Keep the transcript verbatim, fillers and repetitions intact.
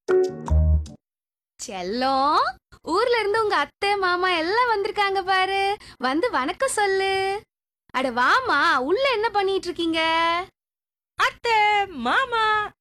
செல்லம், ஊர்ல இருந்து உங்க அத்தை மாமா எல்லாம் வந்திருக்காங்க பாரு. வந்து வணக்கம் சொல்லு. அட வாமா, உள்ள என்ன பண்ணிட்டு இருக்கீங்க? அத்தை, மாமா